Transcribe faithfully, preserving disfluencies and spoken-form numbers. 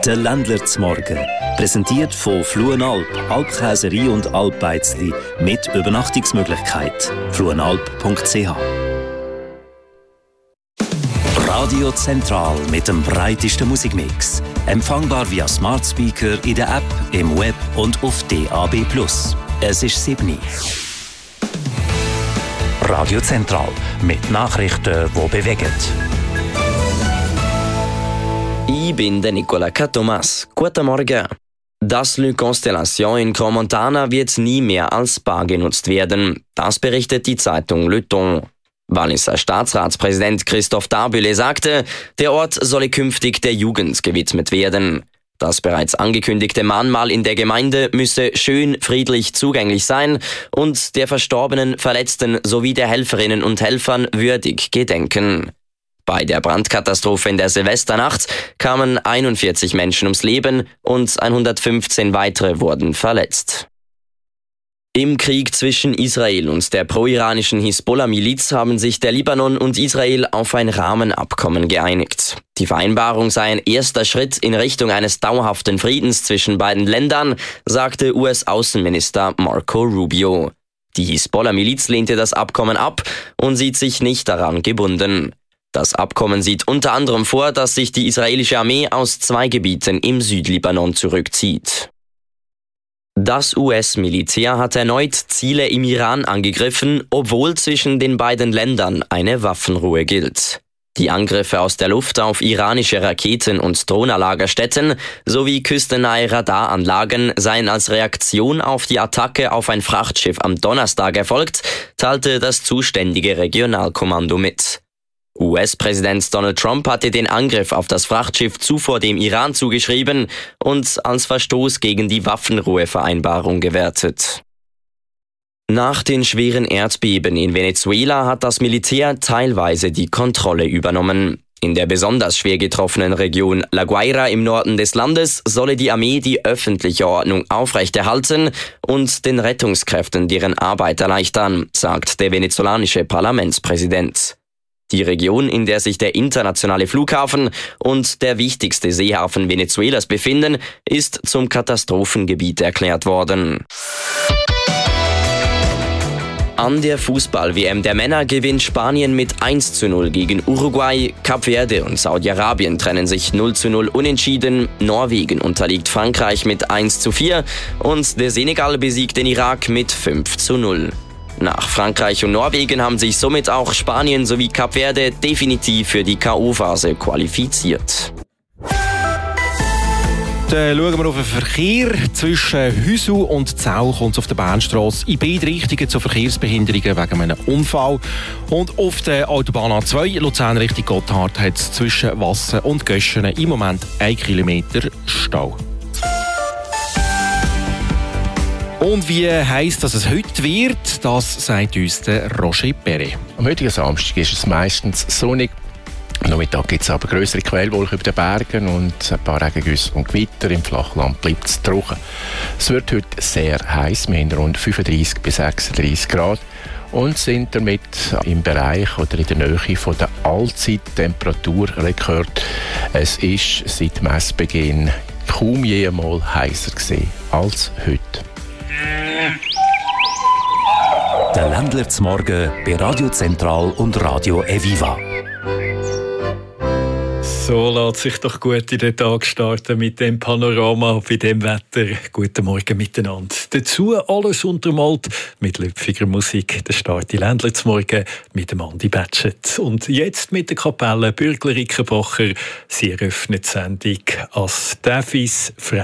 Der Ländler zum Morgen. Präsentiert von Fluenalp, Alpkäserie und Alpbeizli mit Übernachtungsmöglichkeit. fluenalp punkt c h. Radio Zentral mit dem breitesten Musikmix. Empfangbar via Smart Speaker in der App, im Web und auf D A B plus. Es ist sieben Uhr. Radio Zentral mit Nachrichten, die bewegen. Ich bin der Nicola Thomas. Guten Morgen. Das Le Constellation in Crans-Montana wird nie mehr als Bar genutzt werden. Das berichtet die Zeitung Le Temps. Walliser Staatsratspräsident Christophe Darbülle sagte, der Ort solle künftig der Jugend gewidmet werden. Das bereits angekündigte Mahnmal in der Gemeinde müsse schön friedlich zugänglich sein und der Verstorbenen, Verletzten sowie der Helferinnen und Helfern würdig gedenken. Bei der Brandkatastrophe in der Silvesternacht kamen einundvierzig Menschen ums Leben und hundertfünfzehn weitere wurden verletzt. Im Krieg zwischen Israel und der pro-iranischen Hisbollah-Miliz haben sich der Libanon und Israel auf ein Rahmenabkommen geeinigt. Die Vereinbarung sei ein erster Schritt in Richtung eines dauerhaften Friedens zwischen beiden Ländern, sagte U S-Außenminister Marco Rubio. Die Hisbollah-Miliz lehnte das Abkommen ab und sieht sich nicht daran gebunden. Das Abkommen sieht unter anderem vor, dass sich die israelische Armee aus zwei Gebieten im Südlibanon zurückzieht. Das U S-Militär hat erneut Ziele im Iran angegriffen, obwohl zwischen den beiden Ländern eine Waffenruhe gilt. Die Angriffe aus der Luft auf iranische Raketen- und Drohnerlagerstätten sowie küstennahe Radaranlagen seien als Reaktion auf die Attacke auf ein Frachtschiff am Donnerstag erfolgt, teilte das zuständige Regionalkommando mit. U S-Präsident Donald Trump hatte den Angriff auf das Frachtschiff zuvor dem Iran zugeschrieben und als Verstoß gegen die Waffenruhevereinbarung gewertet. Nach den schweren Erdbeben in Venezuela hat das Militär teilweise die Kontrolle übernommen. In der besonders schwer getroffenen Region La Guaira im Norden des Landes solle die Armee die öffentliche Ordnung aufrechterhalten und den Rettungskräften deren Arbeit erleichtern, sagt der venezolanische Parlamentspräsident. Die Region, in der sich der internationale Flughafen und der wichtigste Seehafen Venezuelas befinden, ist zum Katastrophengebiet erklärt worden. An der Fußball-W M der Männer gewinnt Spanien mit eins zu null gegen Uruguay, Kap Verde und Saudi-Arabien trennen sich null zu null unentschieden, Norwegen unterliegt Frankreich mit eins zu vier und der Senegal besiegt den Irak mit fünf zu null. Nach Frankreich und Norwegen haben sich somit auch Spanien sowie Kap Verde definitiv für die K O-Phase qualifiziert. Dann schauen wir auf den Verkehr. Zwischen Hüsu und Zau kommt es auf der Bahnstrasse in beide Richtungen zu Verkehrsbehinderungen wegen einem Unfall. Und auf der Autobahn A zwei Luzern Richtung Gotthard hat es zwischen Wassen und Göschenen im Moment ein Kilometer Stau. Und wie heisst, dass es heute wird, das sagt uns der Roger Perret. Am heutigen Samstag ist es meistens sonnig. Am Nachmittag gibt es aber grössere Quellwolken über den Bergen und ein paar Regengüsse und Gewitter. Im Flachland bleibt es trocken. Es wird heute sehr heiß, wir haben rund fünfunddreissig bis sechsunddreissig Grad und sind damit im Bereich oder in der Nähe von der Allzeit-Temperaturrekord. Es ist seit Messbeginn kaum jemals heißer gewesen als heute. Der Ländler zum Morgen bei Radio Zentral und Radio Eviva. So lässt sich doch gut in den Tag starten mit dem Panorama, bei dem Wetter. Guten Morgen miteinander. Dazu alles untermalt mit lüpfiger Musik. Der Start in Ländler zum Morgen mit dem Andi Batschet. Und jetzt mit der Kapelle Bürgler Rickenbacher. Sie eröffnet die Sendung als Davis